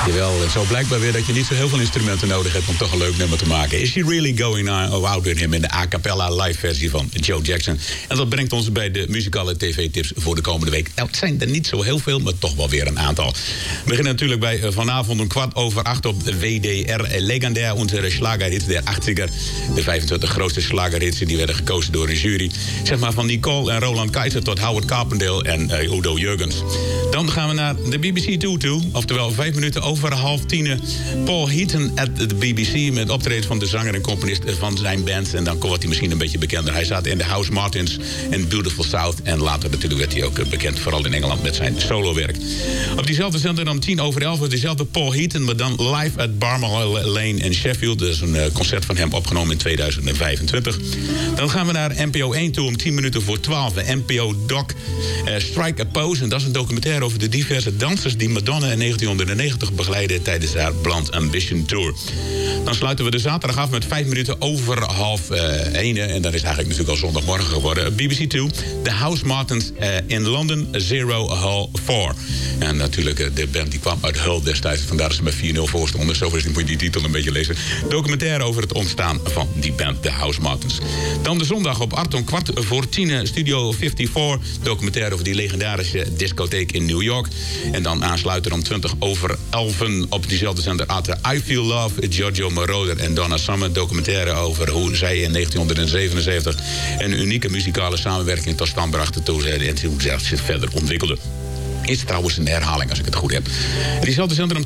Jawel, het zo blijkbaar weer dat je niet zo heel veel instrumenten nodig hebt om toch een leuk nummer te maken. Is She Really Going Out With Him in de a cappella live versie van Joe Jackson. En dat brengt ons bij de muzikale tv-tips voor de komende week. Nou, het zijn er niet zo heel veel, maar toch wel weer een aantal. We beginnen natuurlijk bij vanavond om 7:15 op WDR. Legendair unsere Schlagerhits der 80er. De 25 grootste Schlagerhits die werden gekozen door een jury. Zeg maar van Nicole en Roland Keizer tot Howard Carpendale en Udo Jurgens. Dan gaan we naar de BBC 2 toe. Oftewel 5 minuten over 9:30. Paul Heaton at the BBC met optreden van de zanger en componist van zijn band. En dan wordt hij misschien een beetje bekender. Hij zat in de House Martins en Beautiful South. En later natuurlijk werd hij ook bekend, vooral in Engeland, met zijn solowerk. Op diezelfde zender dan 10:10 was diezelfde Paul Heaton, maar dan live at Balmoral Lane in Sheffield. Dat is een concert van hem opgenomen in 2025. Dan gaan we naar NPO 1 toe om 10:12. NPO Doc Strike a Pose. En dat is een documentaire over de diverse dansers die Madonna in 1990 begeleidden tijdens haar Blonde Ambition Tour. Dan sluiten we de zaterdag af met 5 minuten over 12:30. En dat is eigenlijk natuurlijk al zondagmorgen geworden. BBC 2, The House Martins in London, 0 Hall 4. En natuurlijk, de band die kwam uit Hull destijds. Vandaar dat ze met 4-0 voor stonden. Zo moet je die titel een beetje lezen. Documentaire over het ontstaan van die band, The House Martins. Dan de zondag op 8:15 Studio 54. Documentaire over die legendarische discotheek in New York. En dan aansluiten om 20:11 op diezelfde zender Arte I Feel Love, Giorgio Moroder en Donna Summer. Documentaire over hoe zij in 1977 een unieke muzikale samenwerking tot stand brachten en hoe zij zich verder ontwikkelde. Is trouwens een herhaling, als ik het goed heb. Diezelfde zender om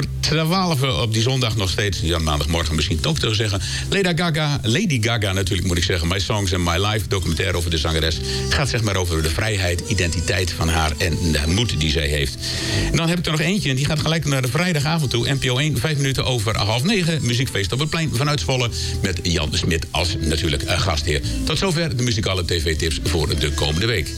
10:12 op die zondag nog steeds. Ja, maandagmorgen misschien toch te zeggen. Lady Gaga natuurlijk moet ik zeggen. My Songs and My Life, documentaire over de zangeres. Het gaat zeg maar over de vrijheid, identiteit van haar en de moed die zij heeft. En dan heb ik er nog eentje en die gaat gelijk naar de vrijdagavond toe. NPO 1, 5 minuten over 8:30. Muziekfeest op het plein vanuit Zwolle. Met Jan Smit als natuurlijk gastheer. Tot zover de muzikale tv-tips voor de komende week.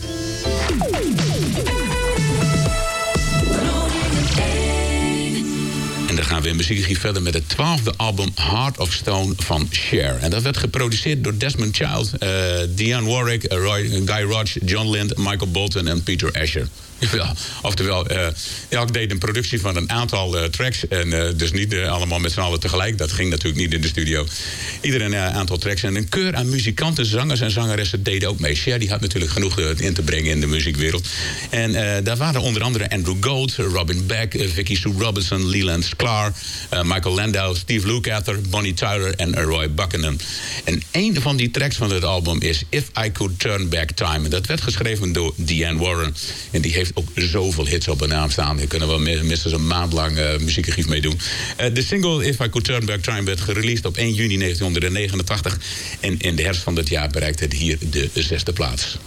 En dan gaan we in muziekgebied verder met het 12e album Heart of Stone van Cher. En dat werd geproduceerd door Desmond Child, Dionne Warwick, Guy Ritchie, John Lind, Michael Bolton en Peter Asher. Ja, oftewel, elk deed een productie van een aantal tracks. En dus niet allemaal met z'n allen tegelijk. Dat ging natuurlijk niet in de studio. Iedereen een aantal tracks. En een keur aan muzikanten, zangers en zangeressen deden ook mee. Cher die had natuurlijk genoeg in te brengen in de muziekwereld. En daar waren onder andere Andrew Gold, Robin Beck, Vicky Sue Robinson, Leland Sklar, Michael Landau, Steve Lukather, Bonnie Tyler en Roy Buchanan. En een van die tracks van het album is If I Could Turn Back Time. En dat werd geschreven door Diane Warren. En die heeft ook zoveel hits op de naam staan. Daar kunnen we minstens een maand lang muziekarchief mee doen. De single If I Could Turn Back Time werd gereleased op 1 juni 1989. En in de herfst van dit jaar bereikte het hier de 6e plaats.